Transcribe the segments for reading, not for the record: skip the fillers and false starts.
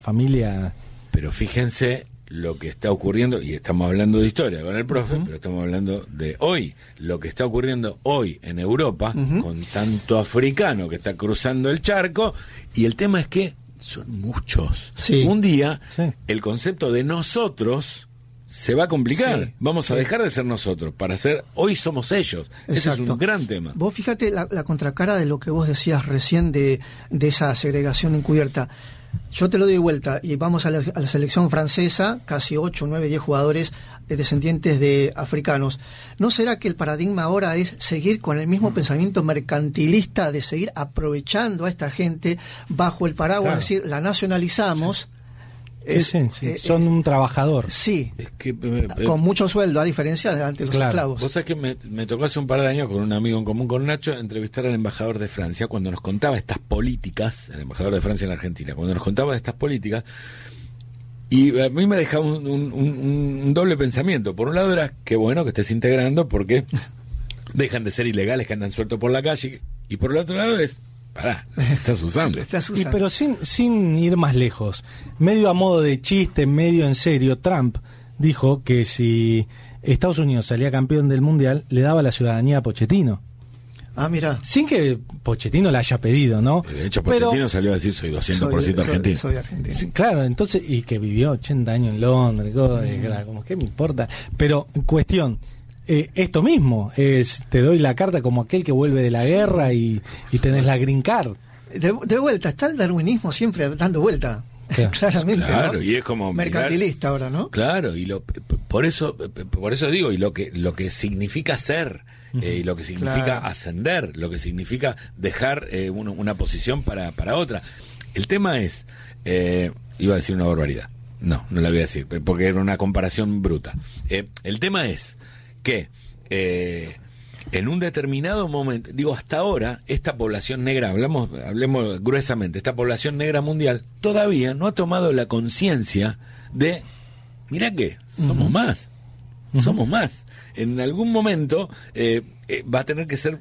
familia. Pero fíjense lo que está ocurriendo, y estamos hablando de historia con el profe, pero estamos hablando de hoy, lo que está ocurriendo hoy en Europa, con tanto africano que está cruzando el charco, y el tema es que son muchos. Sí. Un día, Sí. el concepto de nosotros se va a complicar. Sí, Vamos a dejar de ser nosotros para ser, hoy somos ellos. Ese Exacto. es un gran tema. Vos fíjate la contracara de lo que vos decías recién de esa segregación encubierta. Yo te lo doy vuelta y vamos a la selección francesa, casi 8, 9, 10 jugadores descendientes de africanos. ¿No será que el paradigma ahora es seguir con el mismo pensamiento mercantilista de seguir aprovechando a esta gente bajo el paraguas, Claro. es decir, la nacionalizamos? Sí, son un trabajador. Sí, Es que con mucho sueldo, a diferencia de antes los Claro. esclavos. vos sabés que me tocó hace un par de años con un amigo en común, con Nacho, entrevistar al embajador de Francia cuando nos contaba estas políticas, el embajador de Francia en la Argentina, cuando nos contaba de estas políticas, y a mí me dejaba un doble pensamiento. Por un lado era, qué bueno que estés integrando porque dejan de ser ilegales que andan sueltos por la calle, y por el otro lado es, pará, los estás usando. Y pero sin ir más lejos, medio a modo de chiste, medio en serio, Trump dijo que si Estados Unidos salía campeón del Mundial, le daba la ciudadanía a Pochettino. Ah, mira. Sin que Pochettino la haya pedido, ¿no? De hecho, Pochettino salió a decir, soy 200% argentino. Soy argentino. Sí, claro, entonces, y que vivió 80 años en Londres, como que me importa. Pero, cuestión, esto mismo, te doy la carta como aquel que vuelve de la guerra y tenés la green card. De vuelta, está el darwinismo siempre dando vuelta. Claro. Claramente. Claro, ¿no? y es como mercantilista ahora, ¿no? Claro, y por eso digo, y lo que significa ser, y lo que significa Claro. ascender, lo que significa dejar una posición para otra. El tema es, iba a decir una barbaridad, no la voy a decir, porque era una comparación bruta. El tema es que en un determinado momento, digo, hasta ahora, esta población negra, hablemos gruesamente, esta población negra mundial todavía no ha tomado la conciencia de, mirá que somos más, somos más. En algún momento va a tener que ser,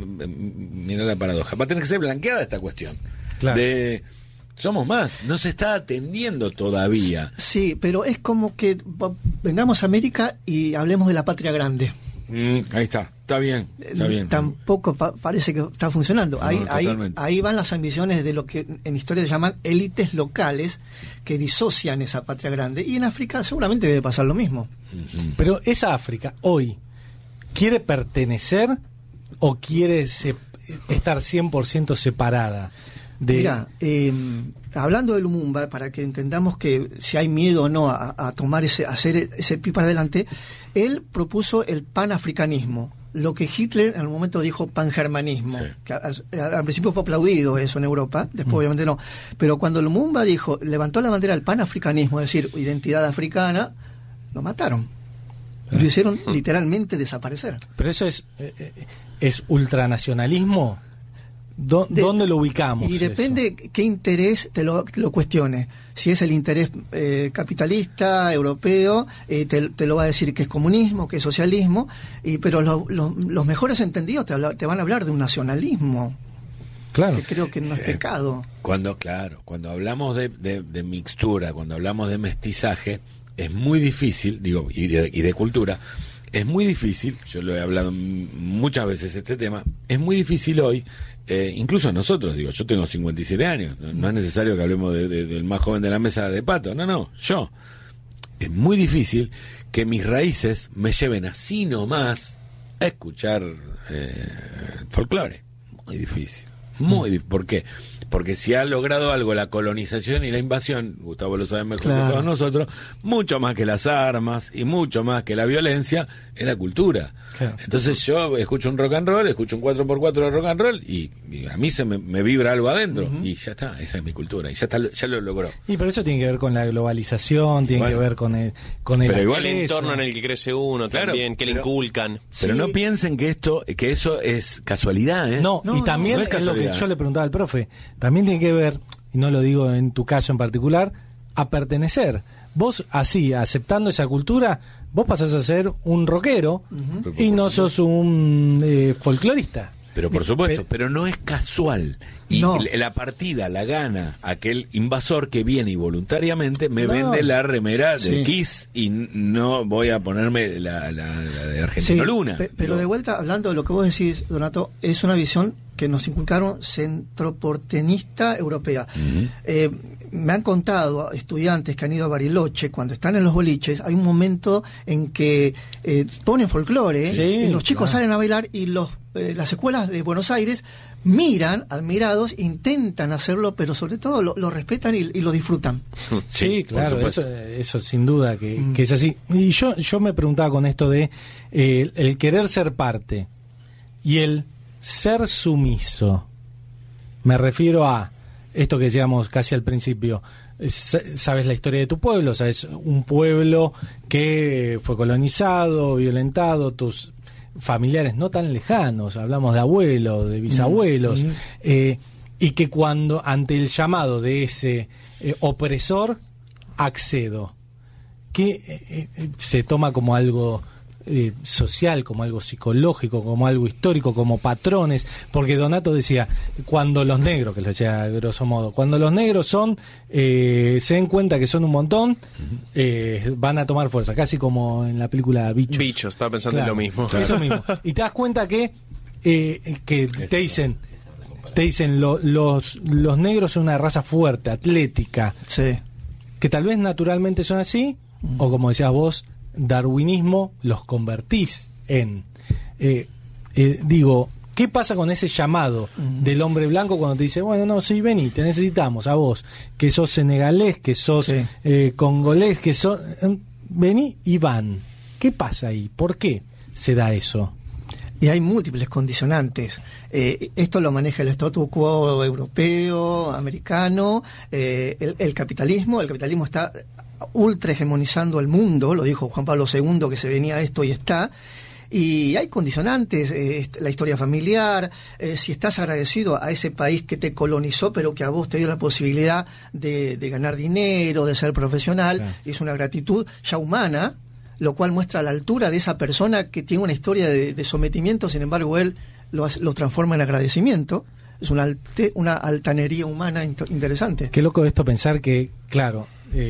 mirá la paradoja, va a tener que ser blanqueada esta cuestión. Claro. De somos más, no se está atendiendo todavía. Sí, pero es como que vengamos a América y hablemos de la patria grande. Ahí está bien, está bien. Tampoco parece que está funcionando. No, Ahí van las ambiciones de lo que en historia se llaman élites locales que disocian esa patria grande. Y en África seguramente debe pasar lo mismo. Pero esa África, hoy, ¿quiere pertenecer o quiere estar 100% separada? Mira, hablando de Lumumba, para que entendamos que si hay miedo o no a tomar hacer ese pie para adelante, él propuso el panafricanismo, lo que Hitler en algún momento dijo pangermanismo, Sí. que al principio fue aplaudido eso en Europa, después obviamente no, pero cuando Lumumba levantó la bandera del panafricanismo, es decir, identidad africana, lo mataron, lo hicieron literalmente desaparecer. Pero eso es ultranacionalismo. ¿Dónde lo ubicamos? Y depende qué interés te lo cuestione. Si es el interés capitalista, europeo, te lo va a decir que es comunismo, que es socialismo, pero los mejores entendidos te van a hablar de un nacionalismo. Claro. Que creo que no es pecado. Cuando hablamos de mixtura, cuando hablamos de mestizaje, es muy difícil, digo, y de cultura, es muy difícil, yo lo he hablado muchas veces este tema, es muy difícil hoy, incluso nosotros, digo, yo tengo 57 años, no es necesario que hablemos del más joven de la mesa de Pato, yo. Es muy difícil que mis raíces me lleven así nomás a escuchar folclore. Muy difícil. ¿Por qué? Porque si ha logrado algo la colonización y la invasión, Gustavo lo sabe mejor que todos nosotros, mucho más que las armas y mucho más que la violencia, es la cultura. Claro. Entonces yo escucho un rock and roll, escucho un 4x4 de rock and roll y a mí se me vibra algo adentro y ya está, esa es mi cultura y ya lo logró. Y pero eso tiene que ver con la globalización, tiene que ver con el pero igual el entorno en el que crece uno también, que le inculcan. Pero no piensen que eso es casualidad, ¿eh? No, y también no es es lo que casualidad. yo le preguntaba al profe, también tiene que ver, y no lo digo en tu caso en particular, a pertenecer. Vos así, aceptando esa cultura, vos pasás a ser un rockero y no sos un folclorista. Pero por supuesto, pero no es casual. Y No. la partida la gana aquel invasor que viene y voluntariamente me vende la remera de Sí. Kiss y no voy a ponerme la de Argentino Sí, Luna. pero de vuelta, hablando de lo que vos decís, Donato, es una visión que nos inculcaron centroportenista europea. Me han contado estudiantes que han ido a Bariloche, cuando están en los boliches, hay un momento en que ponen folclore, Sí, y los chicos claro. salen a bailar y las escuelas de Buenos Aires miran, admirados, intentan hacerlo, pero sobre todo lo respetan y lo disfrutan. Sí, por claro, supuesto. eso sin duda que es así. Y yo me preguntaba con esto de el querer ser parte y el ser sumiso. Me refiero a esto que decíamos casi al principio. Sabes la historia de tu pueblo, sabes un pueblo que fue colonizado, violentado, tus familiares no tan lejanos, hablamos de abuelos, de bisabuelos, y que cuando ante el llamado de ese opresor accedo, que se toma como algo social, como algo psicológico, como algo histórico, como patrones, porque Donato decía, cuando los negros, que lo decía grosso modo, cuando los negros son, se den cuenta que son un montón, van a tomar fuerza, casi como en la película Bichos. Estaba pensando Claro, en lo mismo. Eso mismo. Y te das cuenta que te dicen los negros son una raza fuerte, atlética, Sí. que tal vez naturalmente son así, o como decías vos, darwinismo, los convertís en... digo, ¿qué pasa con ese llamado del hombre blanco cuando te dice, bueno, no, sí, vení, te necesitamos a vos, que sos senegalés, que sos Sí. congolés, que sos... vení y van. ¿Qué pasa ahí? ¿Por qué se da eso? Y hay múltiples condicionantes. Esto lo maneja el statu quo europeo, americano, el capitalismo. El capitalismo está ultra hegemonizando el mundo, lo dijo Juan Pablo II, que se venía esto y está. Y hay condicionantes, la historia familiar, si estás agradecido a ese país que te colonizó, pero que a vos te dio la posibilidad de ganar dinero, de ser profesional, Claro. es una gratitud ya humana, lo cual muestra la altura de esa persona que tiene una historia de sometimiento, sin embargo él lo transforma en agradecimiento. Es una altanería humana interesante. Qué loco esto pensar que, claro,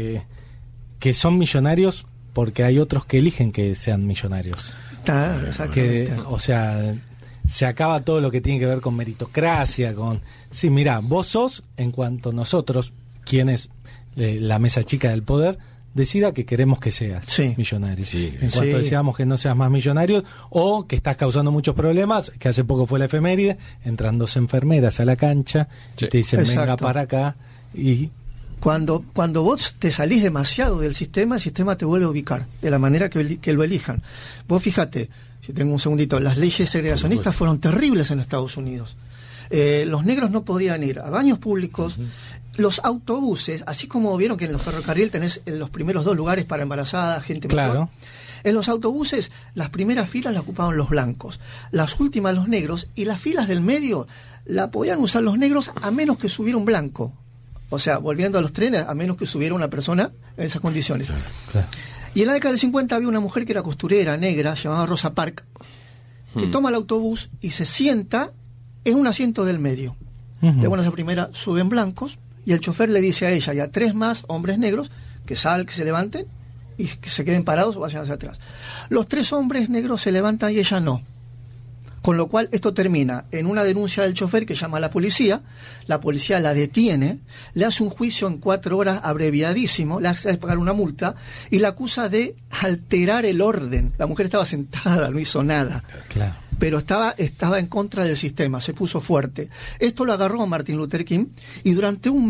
que son millonarios porque hay otros que eligen que sean millonarios. Que, o sea, se acaba todo lo que tiene que ver con meritocracia, con... Sí, mira, vos sos, en cuanto nosotros, quienes, la mesa chica del poder, decida que queremos que seas millonario. Sí. En cuanto decíamos que no seas más millonario, o que estás causando muchos problemas, que hace poco fue la efeméride, entran 2 enfermeras a la cancha, y te dicen, venga para acá, y... Cuando vos te salís demasiado del sistema, el sistema te vuelve a ubicar de la manera que lo elijan. Vos fíjate, si tengo un segundito, las leyes segregacionistas fueron terribles en Estados Unidos. Los negros no podían ir a baños públicos. Los autobuses, así como vieron que en los ferrocarriles tenés los primeros 2 lugares para embarazadas, gente mejor. Claro. En los autobuses, las primeras filas las ocupaban los blancos, las últimas los negros, y las filas del medio la podían usar los negros a menos que subiera un blanco. O sea, volviendo a los trenes, a menos que subiera una persona en esas condiciones. Claro. Y en la década del 50 había una mujer que era costurera, negra, llamada Rosa Parks, que toma el autobús y se sienta en un asiento del medio. Ujú. De buenas a primera suben blancos y el chofer le dice a ella y a 3 más hombres negros que se levanten y que se queden parados o vayan hacia atrás. Los 3 hombres negros se levantan y ella no. Con lo cual esto termina en una denuncia del chofer que llama a la policía la detiene, le hace un juicio en 4 horas abreviadísimo, le hace pagar una multa y la acusa de alterar el orden. La mujer estaba sentada, no hizo nada. Claro. Pero estaba en contra del sistema, se puso fuerte. Esto lo agarró a Martin Luther King y durante un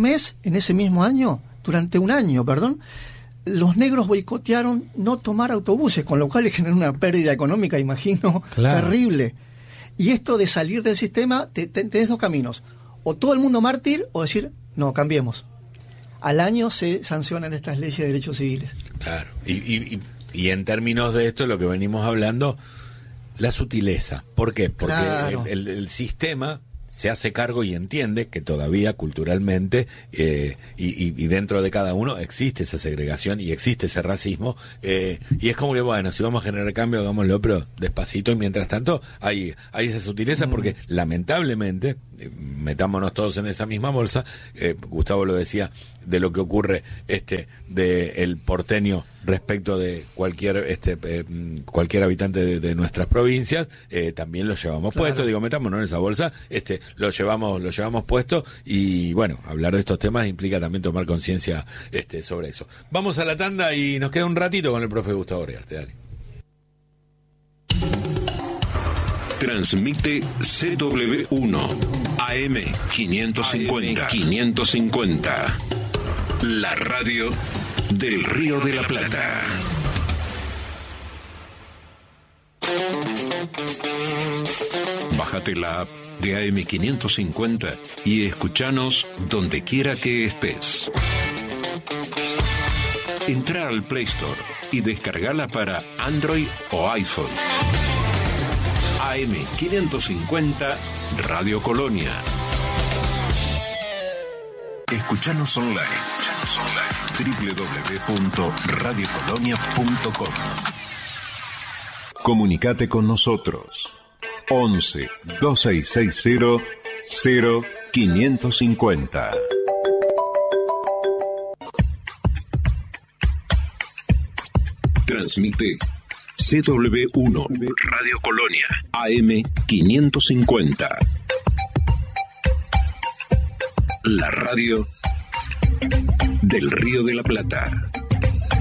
año, los negros boicotearon no tomar autobuses, con lo cual le generó una pérdida económica, imagino, terrible. Y esto de salir del sistema, tenés 2 caminos. O todo el mundo mártir, o decir, no, cambiemos. Al año se sancionan estas leyes de derechos civiles. Claro. Y en términos de esto, lo que venimos hablando, la sutileza. ¿Por qué? Porque el sistema se hace cargo y entiende que todavía culturalmente y dentro de cada uno existe esa segregación y existe ese racismo, y es como que bueno, si vamos a generar cambio, hagámoslo, pero despacito, y mientras tanto hay esa sutileza, porque lamentablemente, metámonos todos en esa misma bolsa, Gustavo lo decía, de lo que ocurre de el porteño respecto de cualquier habitante de nuestras provincias, también lo llevamos puesto, digo, metámonos en esa bolsa, lo llevamos puesto, y bueno, hablar de estos temas implica también tomar conciencia sobre eso. Vamos a la tanda y nos queda un ratito con el profe Gustavo Riarte, dale. Transmite CW1 AM 550. La radio del Río de la Plata. Bájate la app de AM550 y escuchanos donde quiera que estés. Entra al Play Store y descargala para Android o iPhone. AM550 Radio Colonia. Escuchanos online. www.radiocolonia.com. Comunicate con nosotros. 11 2660 0550. Transmite CW1 Radio Colonia AM 550. La radio del Río de la Plata.